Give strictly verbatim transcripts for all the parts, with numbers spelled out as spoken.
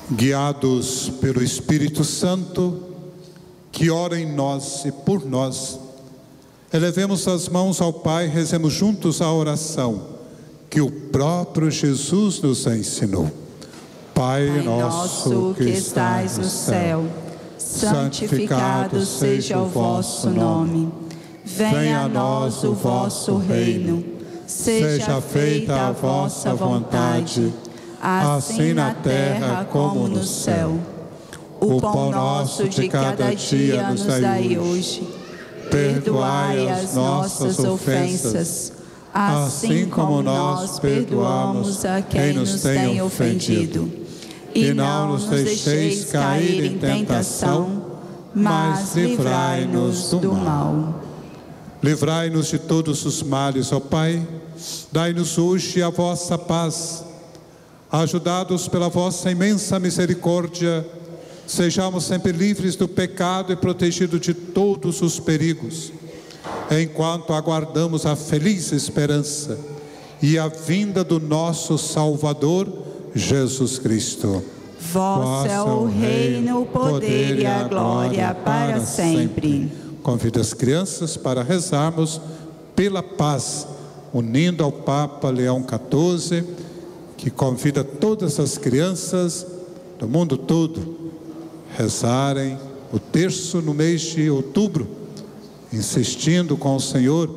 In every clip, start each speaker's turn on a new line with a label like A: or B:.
A: guiados pelo Espírito Santo, que ora em nós e por nós, elevemos as mãos ao Pai, rezemos juntos a oração que o próprio Jesus nos ensinou. Pai,
B: Pai
A: nosso que estais no céu, santificado seja o vosso nome. Venha a nós o vosso reino. Seja feita a vossa vontade, assim na terra como no céu. O pão nosso de cada dia nos dai hoje. Perdoai as nossas ofensas, assim como nós perdoamos a quem nos tem ofendido. E não nos deixeis cair em tentação, mas livrai-nos do mal. Livrai-nos de todos os males, ó Pai. Dai-nos hoje a vossa paz. Ajudados pela vossa imensa misericórdia, sejamos sempre livres do pecado e protegidos de todos os perigos, enquanto aguardamos a feliz esperança e a vinda do nosso Salvador, Jesus Cristo.
B: Vosso é o reino, o poder e a glória para sempre.
A: Convido as crianças para rezarmos pela paz, unindo ao Papa Leão quatorze, que convida todas as crianças do mundo todo a rezarem o terço no mês de outubro, insistindo com o Senhor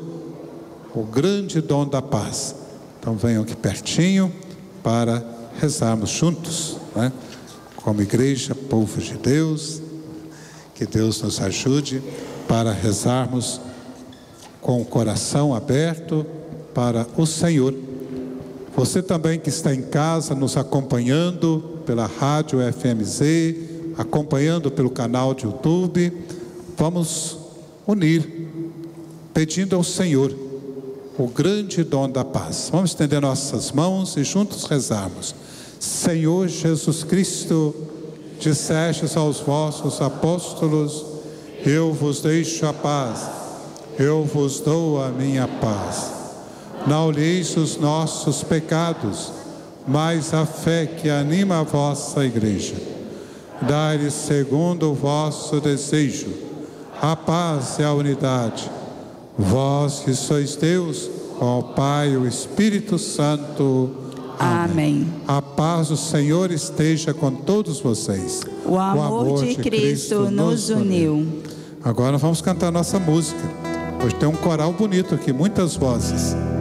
A: o grande dom da paz. Então venham aqui pertinho para rezarmos juntos, né? Como igreja, povo de Deus, que Deus nos ajude para rezarmos com o coração aberto para o Senhor. Você também que está em casa nos acompanhando pela rádio F M Z, acompanhando pelo canal de YouTube, vamos unir, pedindo ao Senhor o grande dom da paz. Vamos estender nossas mãos e juntos rezarmos. Senhor Jesus Cristo, dissestes aos vossos apóstolos: eu vos deixo a paz, eu vos dou a minha paz. Não olheis os nossos pecados, mas a fé que anima a vossa igreja. Dai-lhes segundo o vosso desejo a paz e a unidade. Vós que sois Deus, ó Pai e o Espírito Santo.
B: Amém.
A: A paz do Senhor esteja com todos vocês.
B: O amor, o amor de, de Cristo, Cristo nos uniu. uniu.
A: Agora vamos cantar nossa música. Hoje tem um coral bonito aqui, muitas vozes.